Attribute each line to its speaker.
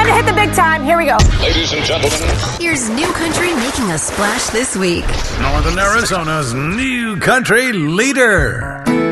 Speaker 1: to hit the big time. Here we go.
Speaker 2: Ladies and gentlemen,
Speaker 3: here's New Country making a splash this week.
Speaker 4: Northern Arizona's new country leader.